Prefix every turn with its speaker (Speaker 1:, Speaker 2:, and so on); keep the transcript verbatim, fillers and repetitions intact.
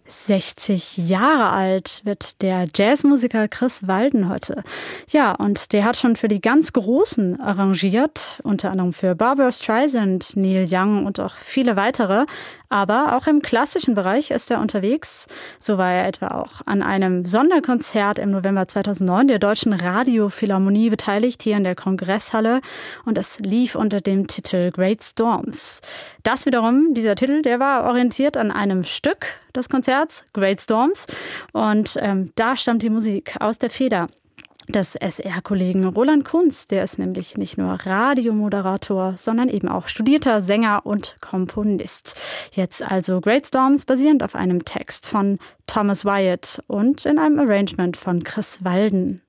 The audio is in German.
Speaker 1: sechzig Jahre alt wird der Jazzmusiker Chris Walden heute. Ja, und der hat schon für die ganz Großen arrangiert, unter anderem für Barbra Streisand, Neil Young und auch viele weitere. Aber auch im klassischen Bereich ist er unterwegs. So war er etwa auch an einem Sonderkonzert im November zweitausendneun der Deutschen Radiophilharmonie beteiligt, hier in der Kongresshalle. Und es lief unter dem Titel Great Storms. Das wiederum, dieser Titel, der war orientiert an einem Stück des Konzerts, Great Storms. Und ähm, da stammt die Musik aus der Feder des S R-Kollegen Roland Kunz. Der ist nämlich nicht nur Radiomoderator, sondern eben auch studierter Sänger und Komponist. Jetzt also Great Storms, basierend auf einem Text von Thomas Wyatt und in einem Arrangement von Chris Walden.